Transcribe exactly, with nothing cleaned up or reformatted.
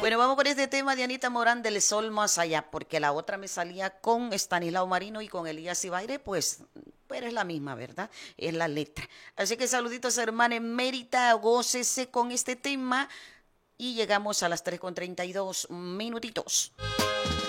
Bueno, vamos con este tema de Anita Morán del Sol Más Allá, porque la otra me salía con Estanislao Marino y con Elías Ibaire, pues, pero es la misma, ¿verdad? Es la letra. Así que saluditos, hermana emérita, gócese con este tema y llegamos a las tres con treinta y dos minutitos.